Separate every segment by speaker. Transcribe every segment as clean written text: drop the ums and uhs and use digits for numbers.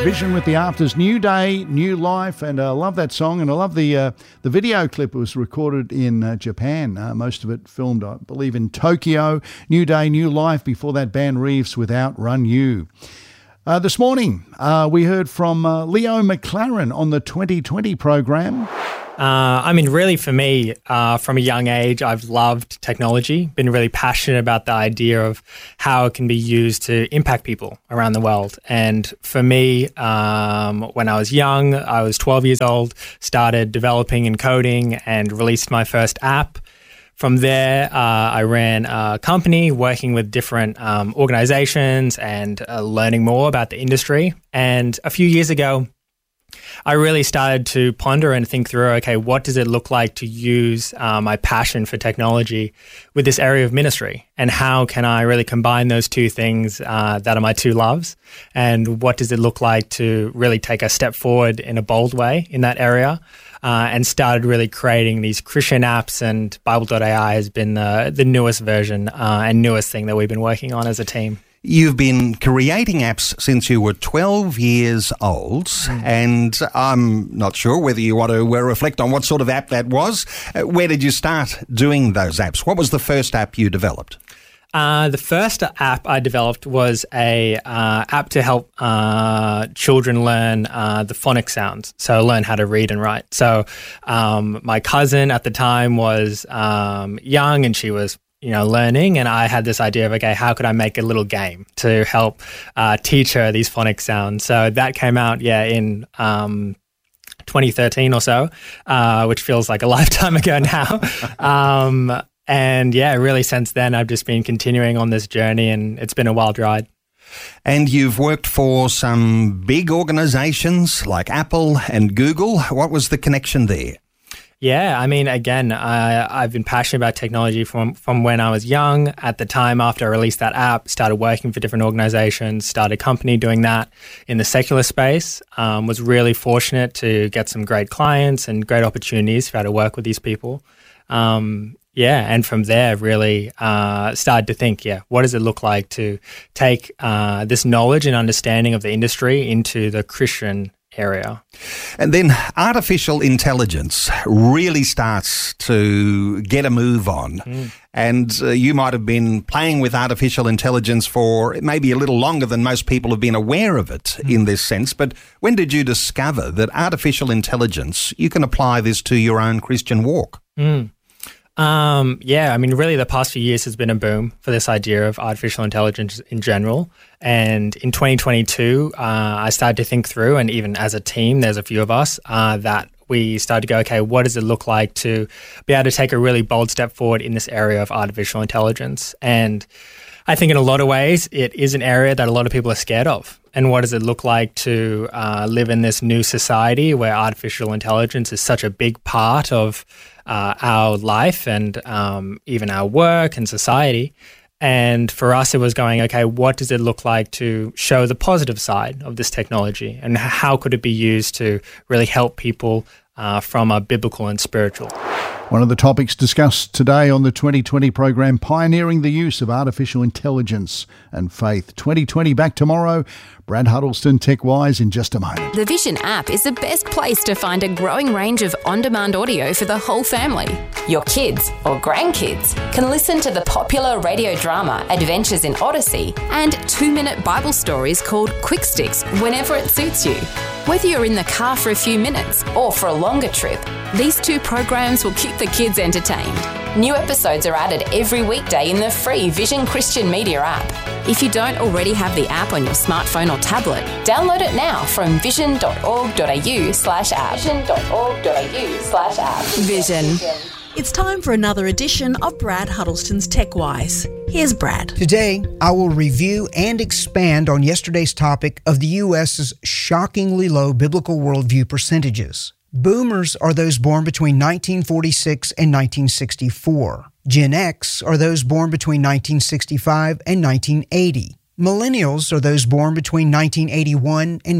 Speaker 1: Vision with the Afters, new day, new life, and I love that song, and I love the video clip. It was recorded in Japan, most of it filmed, I believe, in Tokyo. New day, new life. Before that, Ban Reeves with Outrun You. This morning, we heard from Leo McLaren on the 2020 program.
Speaker 2: Really for me, from a young age, I've loved technology, been really passionate about the idea of how it can be used to impact people around the world. And for me, when I was young, I was 12 years old, started developing and coding and released my first app. From there, I ran a company working with different organizations and learning more about the industry. And a few years ago, I really started to ponder and think through, okay, what does it look like to use my passion for technology with this area of ministry? And how can I really combine those two things that are my two loves? And what does it look like to really take a step forward in a bold way in that area? And started really creating these Christian apps, and Bible.ai has been the newest version and newest thing that we've been working on as a team.
Speaker 3: You've been creating apps since you were 12 years old, and I'm not sure whether you want to reflect on what sort of app that was. Where did you start doing those apps? What was the first app you developed?
Speaker 2: The first app I developed was a app to help children learn the phonic sounds, so learn how to read and write. So my cousin at the time was young, and she was learning, and I had this idea of, okay, how could I make a little game to help teach her these phonic sounds? So that came out, in 2013 or so, which feels like a lifetime ago now. And really since then, I've just been continuing on this journey, and it's been a wild ride.
Speaker 3: And you've worked for some big organizations like Apple and Google. What was the connection there?
Speaker 2: Yeah, I've been passionate about technology from when I was young. At the time after I released that app, started working for different organizations, started a company doing that in the secular space. Was really fortunate to get some great clients and great opportunities for how to work with these people. And from there really started to think, what does it look like to take this knowledge and understanding of the industry into the Christian area.
Speaker 3: And then artificial intelligence really starts to get a move on. And you might have been playing with artificial intelligence for maybe a little longer than most people have been aware of it in this sense. But when did you discover that artificial intelligence, you can apply this to your own Christian walk?
Speaker 2: Really the past few years has been a boom for this idea of artificial intelligence in general. And in 2022, I started to think through, and even as a team, there's a few of us that we started to go, okay, what does it look like to be able to take a really bold step forward in this area of artificial intelligence? And I think in a lot of ways, it is an area that a lot of people are scared of. And what does it look like to live in this new society where artificial intelligence is such a big part of our life and even our work and society? And for us, it was going, okay, what does it look like to show the positive side of this technology? And how could it be used to really help people from a biblical and spiritual?
Speaker 1: One of the topics discussed today on the 2020 program, pioneering the use of artificial intelligence and faith. 2020 back tomorrow. Brad Huddleston, TechWise, in just a moment.
Speaker 4: The Vision app is the best place to find a growing range of on-demand audio for the whole family. Your kids or grandkids can listen to the popular radio drama Adventures in Odyssey and 2-minute Bible stories called Quick Sticks whenever it suits you. Whether you're in the car for a few minutes or for a longer trip, these two programs will keep the kids entertained. New episodes are added every weekday in the free Vision Christian Media app. If you don't already have the app on your smartphone or tablet, download it now from vision.org.au/app. Vision.org.au/app. Vision.
Speaker 5: It's time for another edition of Brad Huddleston's TechWise. Here's Brad.
Speaker 6: Today, I will review and expand on yesterday's topic of the U.S.'s shockingly low biblical worldview percentages. Boomers are those born between 1946 and 1964. Gen X are those born between 1965 and 1980. Millennials are those born between 1981 and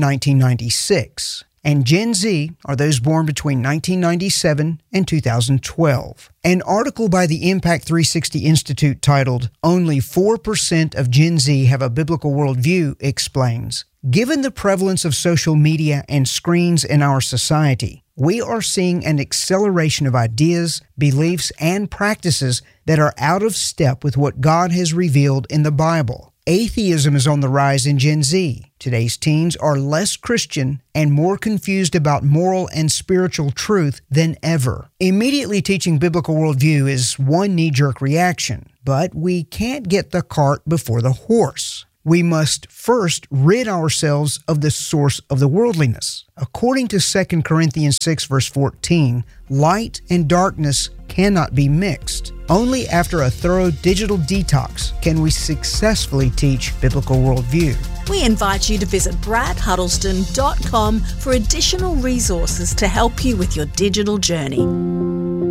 Speaker 6: 1996. And Gen Z are those born between 1997 and 2012. An article by the Impact 360 Institute titled, "Only 4% of Gen Z Have a Biblical Worldview," explains, Given the prevalence of social media and screens in our society, we are seeing an acceleration of ideas, beliefs, and practices that are out of step with what God has revealed in the Bible. Atheism is on the rise in Gen Z. Today's teens are less Christian and more confused about moral and spiritual truth than ever. Immediately teaching biblical worldview is one knee-jerk reaction, but we can't get the cart before the horse. We must first rid ourselves of the source of the worldliness. According to 2 Corinthians 6, verse 14, light and darkness cannot be mixed. Only after a thorough digital detox can we successfully teach biblical worldview.
Speaker 5: We invite you to visit bradhuddleston.com for additional resources to help you with your digital journey.